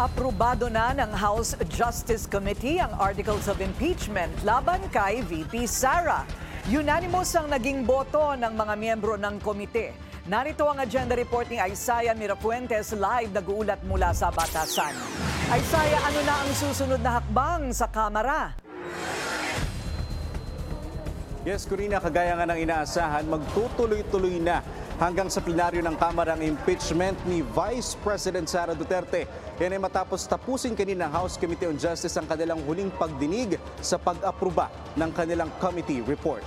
Aprobado na ng House Justice Committee ang Articles of Impeachment laban kay VP Sara. Unanimous ang naging boto ng mga miyembro ng komite. Narito ang agenda report ni Isaiah Mirafuentes, live nag-uulat mula sa Batasan. Isaiah, ano na ang susunod na hakbang sa Kamara? Yes, Corina, kagaya nga ng inaasahan, magtutuloy-tuloy na hanggang sa plenaryo ng Kamara ang impeachment ni Vice President Sara Duterte. Yan ay matapos tapusin kanina ng House Committee on Justice ang kanilang huling pagdinig sa pag-aproba ng kanilang committee report.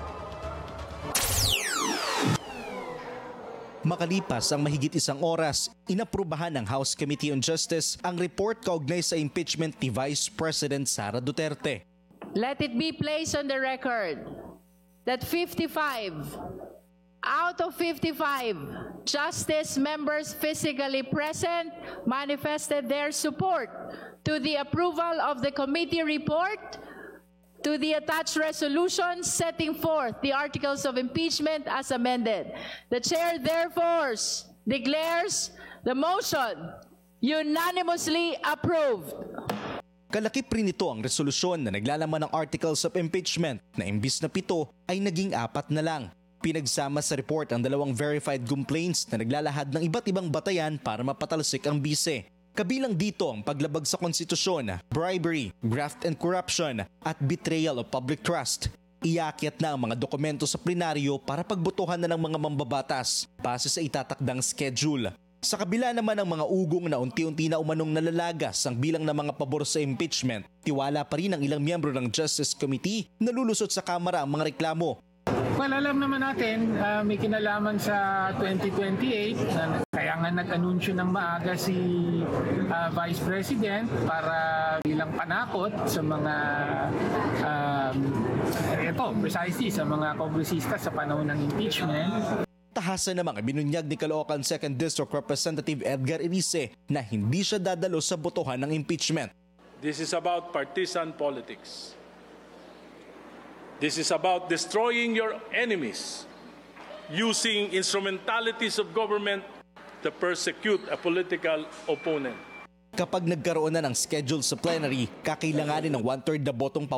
Makalipas ang mahigit isang oras, inaprubahan ng House Committee on Justice ang report kaugnay sa impeachment ni Vice President Sara Duterte. Let it be placed on the record that 55 out of 55 Justice members physically present manifested their support to the approval of the committee report, to the attached resolution setting forth the articles of impeachment as amended. The chair therefore declares the motion unanimously approved. Kalakip rin ito ang resolusyon na naglalaman ng articles of impeachment na imbis na 7 ay naging 4 na lang. Pinagsama sa report ang 2 verified complaints na naglalahad ng iba't ibang batayan para mapatalsik ang bise. Kabilang dito ang paglabag sa konstitusyon, bribery, graft and corruption at betrayal of public trust. Iakyat na ang mga dokumento sa plenaryo para pagbotohan na ng mga mambabatas base sa itatakdang schedule. Sa kabila naman ng mga ugong na unti-unti na umanong nalalagas ang bilang ng mga pabor sa impeachment, tiwala pa rin ang ilang miyembro ng Justice Committee na lulusot sa Kamara ang mga reklamo. Well, alam naman natin, may kinalaman sa 2028, kaya nga nag-anunsyo ng maaga si Vice President para bilang panakot sa mga, precisely sa mga kongresista sa panahon ng impeachment. Tahasan namang binunyag ni Caloocan 2nd District Representative Edgar Erice na hindi siya dadalo sa botohan ng impeachment. This is about partisan politics. This is about destroying your enemies, using instrumentalities of government to persecute a political opponent. Kapag nagkaroon na ng schedule sa plenary, kakailanganin ng 1/3 na botong